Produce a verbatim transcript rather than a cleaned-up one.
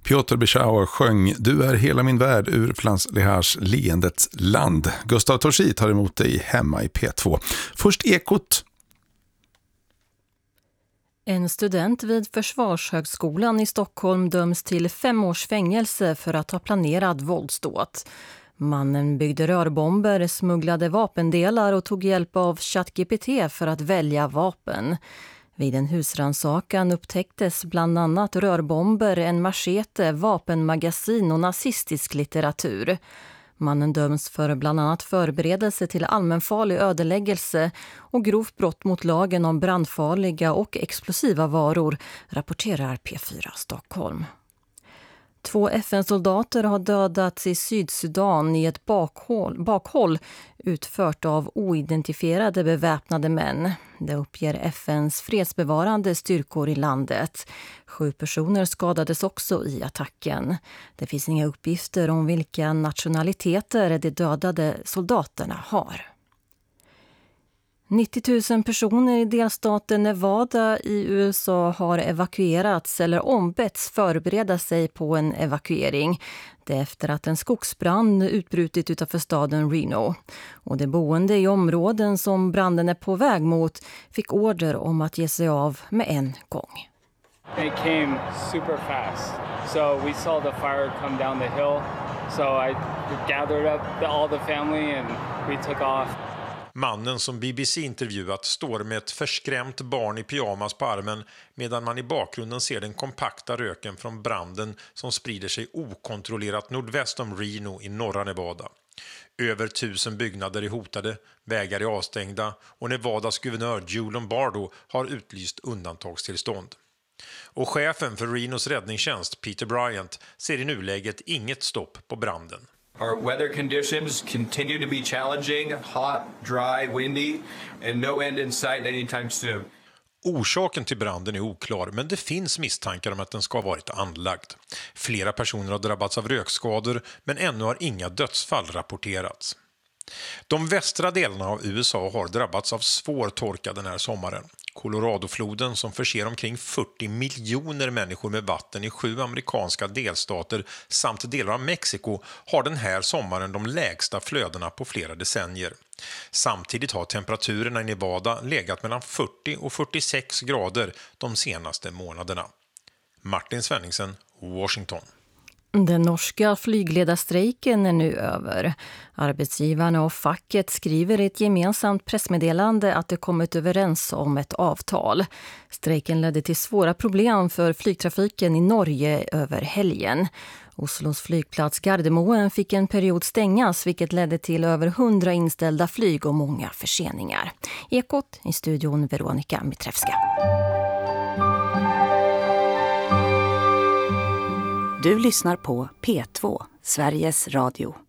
Piotr Bieschauer sjöng Du är hela min värld ur Frans Lehars Leendets land. Gustav Torsi tar emot dig hemma i P två. Först Ekot. En student vid Försvarshögskolan i Stockholm döms till fem års fängelse för att ha planerat våldsdåd. Mannen byggde rörbomber, smugglade vapendelar och tog hjälp av ChatGPT för att välja vapen. Vid en husrannsakan upptäcktes bland annat rörbomber, en machete, vapenmagasin och nazistisk litteratur. Mannen döms för bland annat förberedelse till allmänfarlig ödeläggelse och grovt brott mot lagen om brandfarliga och explosiva varor, rapporterar P fyra Stockholm. Två F N-soldater har dödats i Sydsudan i ett bakhåll, bakhåll utfört av oidentifierade beväpnade män. Det uppger F N:s fredsbevarande styrkor i landet. Sju personer skadades också i attacken. Det finns inga uppgifter om vilka nationaliteter de dödade soldaterna har. nittio tusen personer i delstaten Nevada i U S A har evakuerats eller ombetts förbereda sig på en evakuering. Det är efter att en skogsbrand utbrutit utanför staden Reno. Och de boende i områden som branden är på väg mot fick order om att ge sig av med en gång. It came super fast. So we saw the fire come down the hill. So I gathered up the, all the family and we took off. Mannen som B B C intervjuat står med ett förskrämt barn i pyjamas på armen medan man i bakgrunden ser den kompakta röken från branden som sprider sig okontrollerat nordväst om Reno i norra Nevada. Över tusen byggnader är hotade, vägar är avstängda och Nevadas guvernör Joe Lombardo har utlyst undantagstillstånd. Och chefen för Renos räddningstjänst Peter Bryant ser i nuläget inget stopp på branden. Our weather conditions continue to be challenging, hot, dry, windy, and no end in sight anytime soon. Orsaken till branden är oklar, men det finns misstankar om att den ska ha varit anlagd. Flera personer har drabbats av rökskador, men ännu har inga dödsfall rapporterats. De västra delarna av U S A har drabbats av svår torka den här sommaren. Coloradofloden som förser omkring fyrtio miljoner människor med vatten i sju amerikanska delstater samt delar av Mexiko har den här sommaren de lägsta flödena på flera decennier. Samtidigt har temperaturerna i Nevada legat mellan fyrtio och fyrtiosex grader de senaste månaderna. Martin Svenningsen, Washington. Den norska flygledarstrejken är nu över. Arbetsgivarna och facket skriver i ett gemensamt pressmeddelande att de kommit överens om ett avtal. Strejken ledde till svåra problem för flygtrafiken i Norge över helgen. Oslos flygplats Gardermoen fick en period stängas vilket ledde till över hundra inställda flyg och många förseningar. Ekot i studion Veronika Mitrevska. Du lyssnar på P två, Sveriges Radio.